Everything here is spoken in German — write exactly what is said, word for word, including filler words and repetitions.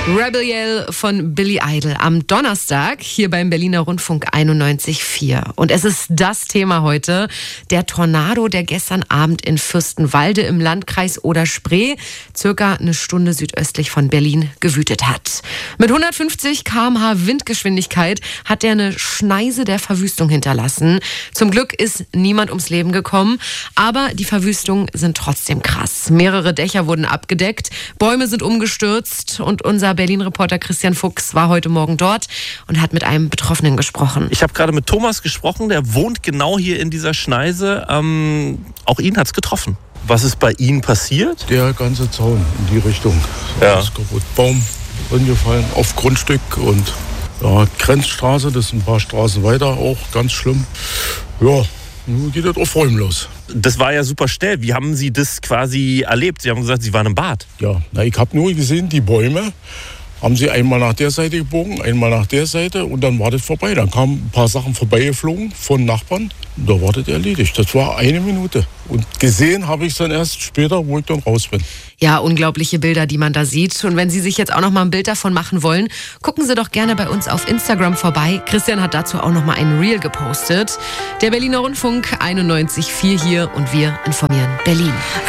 Rebel Yell von Billy Idol am Donnerstag hier beim Berliner Rundfunk einundneunzig Komma vier. Und es ist das Thema heute, der Tornado, der gestern Abend in Fürstenwalde im Landkreis Oder-Spree, circa eine Stunde südöstlich von Berlin, gewütet hat. Mit hundertfünfzig Kilometer pro Stunde Windgeschwindigkeit hat er eine Schneise der Verwüstung hinterlassen. Zum Glück ist niemand ums Leben gekommen, aber die Verwüstungen sind trotzdem krass. Mehrere Dächer wurden abgedeckt, Bäume sind umgestürzt und unser Berlin-Reporter Christian Fuchs war heute Morgen dort und hat mit einem Betroffenen gesprochen. Ich habe gerade mit Thomas gesprochen, der wohnt genau hier in dieser Schneise. Ähm, auch ihn hat's getroffen. Was ist bei Ihnen passiert? Der ganze Zaun in die Richtung. Ja. Ist kaputt. Baum umgefallen auf Grundstück und ja, Grenzstraße, das sind ein paar Straßen weiter, auch ganz schlimm. Ja, nun geht das auf Räumen los. Das war ja super schnell. Wie haben Sie das quasi erlebt? Sie haben gesagt, Sie waren im Bad. Ja, na, ich habe nur gesehen, die Bäume haben sie einmal nach der Seite gebogen, einmal nach der Seite und dann war das vorbei. Dann kamen ein paar Sachen vorbeigeflogen von Nachbarn. Da war das erledigt. Das war eine Minute. Und gesehen habe ich es dann erst später, wo ich dann raus bin. Ja, unglaubliche Bilder, die man da sieht. Und wenn Sie sich jetzt auch noch mal ein Bild davon machen wollen, gucken Sie doch gerne bei uns auf Instagram vorbei. Christian hat dazu auch noch mal ein Reel gepostet. Der Berliner Rundfunk einundneunzig Komma vier hier und wir informieren Berlin.